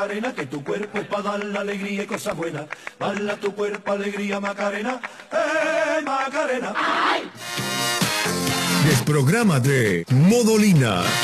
Macarena, que tu cuerpo es para dar la alegría y cosas buenas. Baila tu cuerpo, alegría, Macarena. Macarena! Desprográmate, Modolina.